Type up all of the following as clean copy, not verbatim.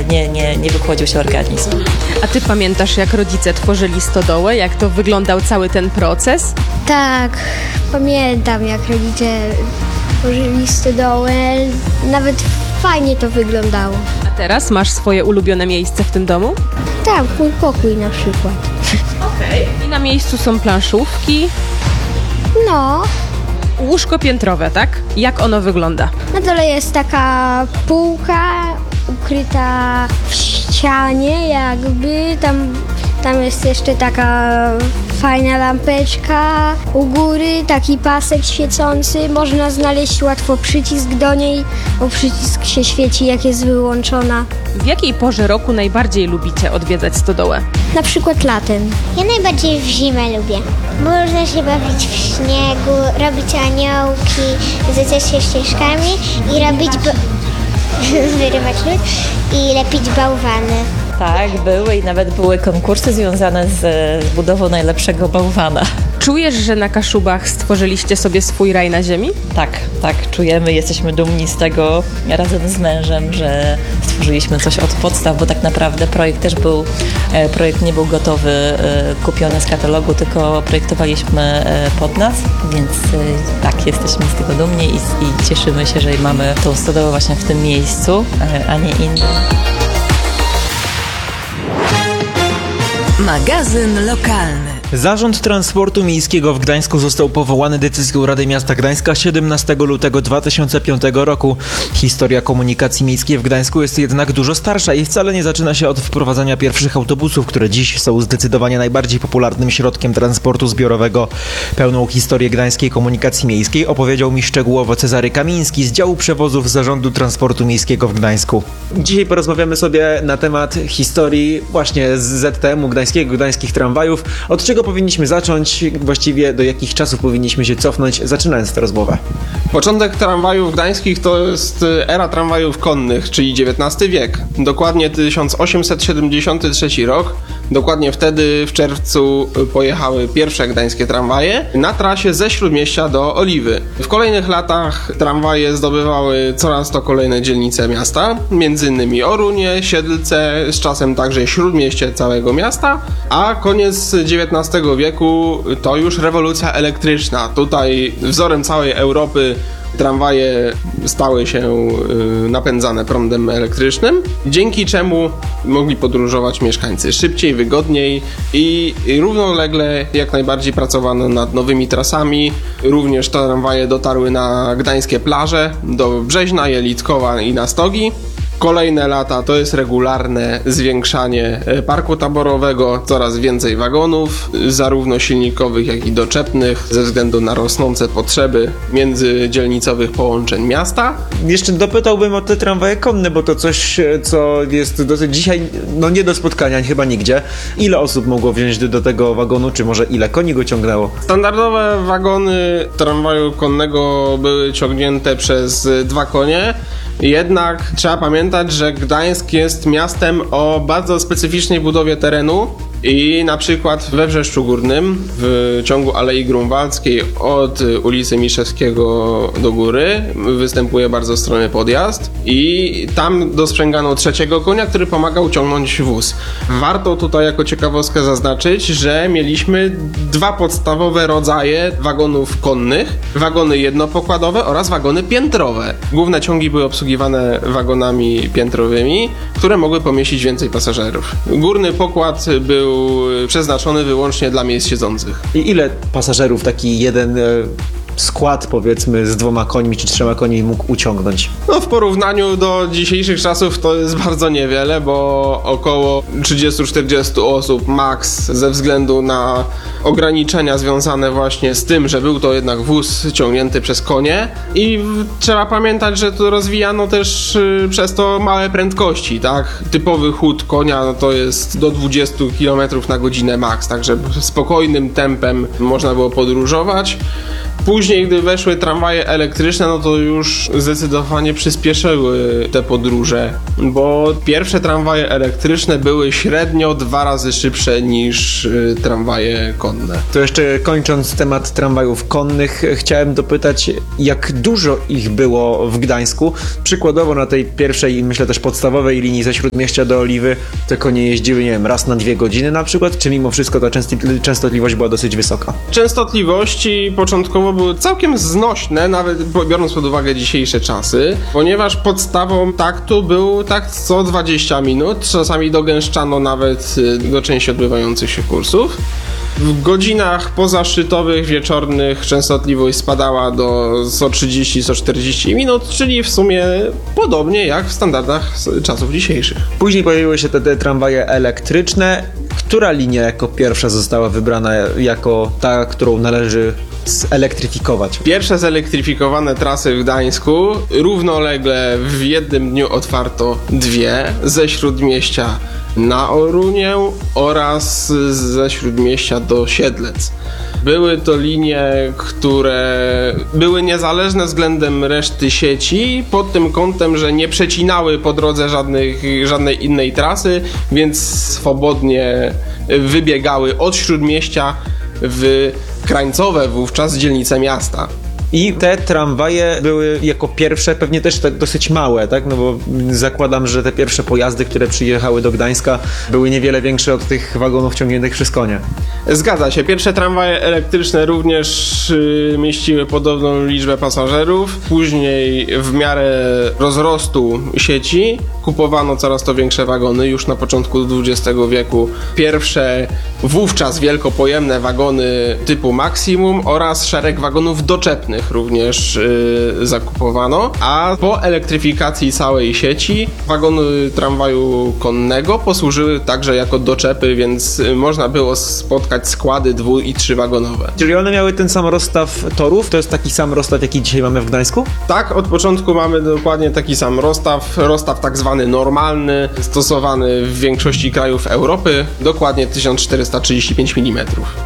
nie wychłodził się organizm. A ty pamiętasz, jak rodzice tworzyli stodołę? Jak to wyglądał cały ten proces? Tak, pamiętam, jak rodzice tworzyli stodołę. Nawet fajnie to wyglądało. A teraz masz swoje ulubione miejsce w tym domu? Tak, mój pokój na przykład. I na miejscu są planszówki, No, łóżko piętrowe, tak? Jak ono wygląda? na dole jest taka półka ukryta w ścianie jakby. Tam jest jeszcze taka fajna lampeczka u góry, taki pasek świecący. Można znaleźć łatwo przycisk do niej, bo przycisk się świeci, jak jest wyłączona. W jakiej porze roku najbardziej lubicie odwiedzać stodołę? Na przykład latem. Ja najbardziej w zimę lubię. Można się bawić w śniegu, robić aniołki, zjeżdżać się ścieżkami i robić wyrywać lód i lepić bałwany. Tak, były i nawet były konkursy związane z budową najlepszego bałwana. Czujesz, że na Kaszubach stworzyliście sobie swój raj na ziemi? Tak, czujemy, jesteśmy dumni z tego razem z mężem, że stworzyliśmy coś od podstaw, bo tak naprawdę projekt nie był gotowy, kupiony z katalogu, tylko projektowaliśmy pod nas, więc tak, jesteśmy z tego dumni i cieszymy się, że mamy tą stodołę właśnie w tym miejscu, a nie innym. Magazyn lokalny. Zarząd Transportu Miejskiego w Gdańsku został powołany decyzją Rady Miasta Gdańska 17 lutego 2005 roku. Historia komunikacji miejskiej w Gdańsku jest jednak dużo starsza i wcale nie zaczyna się od wprowadzania pierwszych autobusów, które dziś są zdecydowanie najbardziej popularnym środkiem transportu zbiorowego. Pełną historię gdańskiej komunikacji miejskiej opowiedział mi szczegółowo Cezary Kamiński z działu przewozów Zarządu Transportu Miejskiego w Gdańsku. Dzisiaj porozmawiamy sobie na temat historii właśnie z ZTM-u gdańskiego, gdańskich tramwajów. Od czego powinniśmy zacząć? Właściwie do jakich czasów powinniśmy się cofnąć, zaczynając tę rozmowę? Początek tramwajów gdańskich to jest era tramwajów konnych, czyli XIX wiek. Dokładnie 1873 rok. Dokładnie wtedy w czerwcu pojechały pierwsze gdańskie tramwaje na trasie ze Śródmieścia do Oliwy. W kolejnych latach tramwaje zdobywały coraz to kolejne dzielnice miasta, m.in. Orunie, Siedlce, z czasem także Śródmieście całego miasta, a koniec XIX wieku to już rewolucja elektryczna. Tutaj wzorem całej Europy tramwaje stały się napędzane prądem elektrycznym, dzięki czemu mogli podróżować mieszkańcy szybciej, wygodniej i równolegle jak najbardziej pracowano nad nowymi trasami. Również tramwaje dotarły na gdańskie plaże, do Brzeźna, Jelitkowa i na Stogi. Kolejne lata to jest regularne zwiększanie parku taborowego, coraz więcej wagonów, zarówno silnikowych, jak i doczepnych, ze względu na rosnące potrzeby międzydzielnicowych połączeń miasta. Jeszcze dopytałbym o te tramwaje konne, bo to coś, co jest dosyć dzisiaj nie do spotkania chyba nigdzie. Ile osób mogło wziąć do tego wagonu, czy może ile koni go ciągnęło? Standardowe wagony tramwaju konnego były ciągnięte przez 2 konie. Jednak trzeba pamiętać, że Gdańsk jest miastem o bardzo specyficznej budowie terenu i na przykład we Wrzeszczu Górnym w ciągu Alei Grunwaldzkiej od ulicy Miszewskiego do góry występuje bardzo strony podjazd i tam dosprzęgano 3 konia, który pomagał ciągnąć wóz. Warto tutaj jako ciekawostkę zaznaczyć, że mieliśmy 2 podstawowe rodzaje wagonów konnych, wagony jednopokładowe oraz wagony piętrowe. Główne ciągi były obsługiwane wagonami piętrowymi, które mogły pomieścić więcej pasażerów. Górny pokład był przeznaczony wyłącznie dla miejsc siedzących. I ile pasażerów taki jeden skład, powiedzmy, z 2 końmi czy 3 końmi mógł uciągnąć? W porównaniu do dzisiejszych czasów to jest bardzo niewiele, bo około 30-40 osób max ze względu na ograniczenia związane właśnie z tym, że był to jednak wóz ciągnięty przez konie i trzeba pamiętać, że to rozwijano też przez to małe prędkości, tak? Typowy chód konia to jest do 20 km na godzinę max, także spokojnym tempem można było podróżować. Później, gdy weszły tramwaje elektryczne, no to już zdecydowanie przyspieszyły te podróże, bo pierwsze tramwaje elektryczne były średnio 2 razy szybsze niż tramwaje konne. To jeszcze kończąc temat tramwajów konnych, chciałem dopytać, jak dużo ich było w Gdańsku? Przykładowo na tej pierwszej i myślę też podstawowej linii ze Śródmieścia do Oliwy te konie jeździły, nie wiem, raz na 2 godziny na przykład, czy mimo wszystko ta częstotliwość była dosyć wysoka? Częstotliwości początkowo były całkiem znośne, nawet biorąc pod uwagę dzisiejsze czasy, ponieważ podstawą taktu był takt co 20 minut, czasami dogęszczano nawet do części odbywających się kursów. W godzinach pozaszczytowych, wieczornych częstotliwość spadała do 130-140 minut, czyli w sumie podobnie jak w standardach czasów dzisiejszych. Później pojawiły się te tramwaje elektryczne. Która linia jako pierwsza została wybrana jako ta, którą należy zelektryfikować? Pierwsze zelektryfikowane trasy w Gdańsku równolegle w jednym dniu otwarto 2 ze Śródmieścia na Orunię oraz ze Śródmieścia do Siedlec. Były to linie, które były niezależne względem reszty sieci pod tym kątem, że nie przecinały po drodze żadnej innej trasy, więc swobodnie wybiegały od Śródmieścia w krańcowe wówczas dzielnice miasta. I te tramwaje były jako pierwsze pewnie też tak dosyć małe, tak? No bo zakładam, że te pierwsze pojazdy, które przyjechały do Gdańska, były niewiele większe od tych wagonów ciągniętych przez konie. Zgadza się. Pierwsze tramwaje elektryczne również mieściły podobną liczbę pasażerów. Później w miarę rozrostu sieci kupowano coraz to większe wagony. Już na początku XX wieku pierwsze wówczas wielkopojemne wagony typu Maximum oraz szereg wagonów doczepnych również zakupowano, a po elektryfikacji całej sieci wagony tramwaju konnego posłużyły także jako doczepy, więc można było spotkać składy 2- i 3-wagonowe. Czyli one miały ten sam rozstaw torów? To jest taki sam rozstaw, jaki dzisiaj mamy w Gdańsku? Tak, od początku mamy dokładnie taki sam rozstaw tak zwany normalny, stosowany w większości krajów Europy, dokładnie 1435 mm.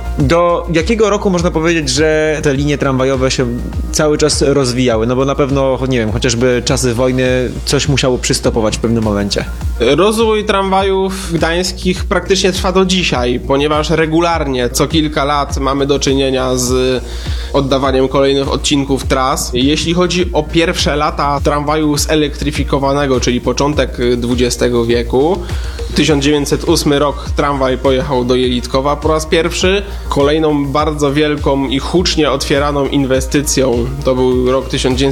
Do jakiego roku można powiedzieć, że te linie tramwajowe się cały czas rozwijały? No bo na pewno, nie wiem, chociażby czasy wojny coś musiało przystopować w pewnym momencie. Rozwój tramwajów gdańskich praktycznie trwa do dzisiaj, ponieważ regularnie co kilka lat mamy do czynienia z oddawaniem kolejnych odcinków tras. Jeśli chodzi o pierwsze lata tramwaju zelektryfikowanego, czyli początek XX wieku, 1908 rok tramwaj pojechał do Jelitkowa po raz pierwszy. Kolejną bardzo wielką i hucznie otwieraną inwestycją to był rok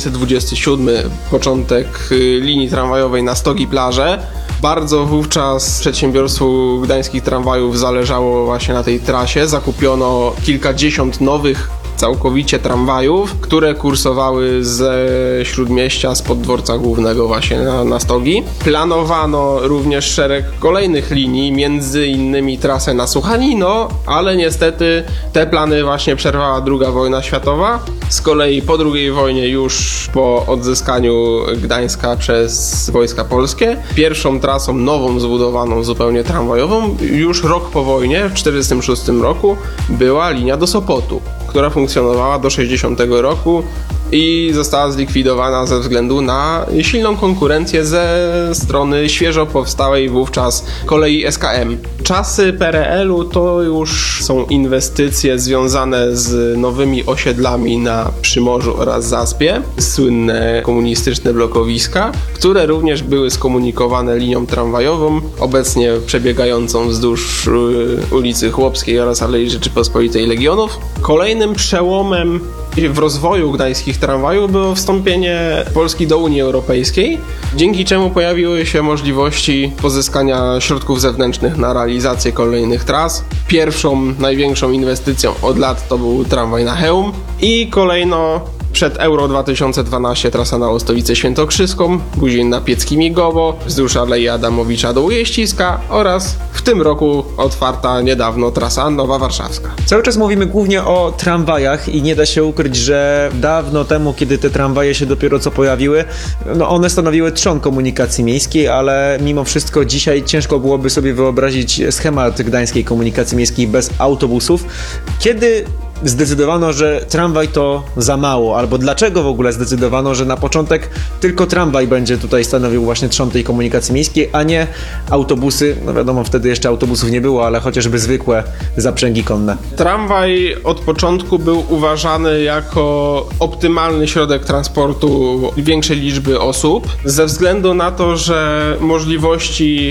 1927, początek linii tramwajowej na Stogi Plaże. Bardzo wówczas przedsiębiorstwu gdańskich tramwajów zależało właśnie na tej trasie. Zakupiono kilkadziesiąt nowych całkowicie tramwajów, które kursowały ze Śródmieścia, spod dworca głównego właśnie na Stogi. Planowano również szereg kolejnych linii, między innymi trasę na Suchanino, ale niestety te plany właśnie przerwała II wojna światowa. Z kolei po II wojnie, już po odzyskaniu Gdańska przez wojska polskie, pierwszą trasą nową zbudowaną zupełnie tramwajową, już rok po wojnie, w 1946 roku, była linia do Sopotu, która funkcjonowała do 60 roku i została zlikwidowana ze względu na silną konkurencję ze strony świeżo powstałej wówczas kolei SKM. Czasy PRL-u to już są inwestycje związane z nowymi osiedlami na Przymorzu oraz Zaspie, słynne komunistyczne blokowiska, które również były skomunikowane linią tramwajową, obecnie przebiegającą wzdłuż ulicy Chłopskiej oraz Alei Rzeczypospolitej Legionów. Kolejnym przełomem w rozwoju gdańskich tramwajów było wstąpienie Polski do Unii Europejskiej, dzięki czemu pojawiły się możliwości pozyskania środków zewnętrznych na realizację kolejnych tras. Pierwszą, największą inwestycją od lat to był tramwaj na Chełm i kolejno przed Euro 2012 trasa na Ostowicę Świętokrzyską, później na Piecki-Migowo, wzdłuż Alei Adamowicza do Ujeściska oraz w tym roku otwarta niedawno trasa Nowa Warszawska. Cały czas mówimy głównie o tramwajach i nie da się ukryć, że dawno temu, kiedy te tramwaje się dopiero co pojawiły, no one stanowiły trzon komunikacji miejskiej, ale mimo wszystko dzisiaj ciężko byłoby sobie wyobrazić schemat gdańskiej komunikacji miejskiej bez autobusów. Kiedy zdecydowano, że tramwaj to za mało, albo dlaczego w ogóle zdecydowano, że na początek tylko tramwaj będzie tutaj stanowił właśnie trzon tej komunikacji miejskiej, a nie autobusy, no wiadomo, wtedy jeszcze autobusów nie było, ale chociażby zwykłe zaprzęgi konne. Tramwaj od początku był uważany jako optymalny środek transportu większej liczby osób, ze względu na to, że możliwości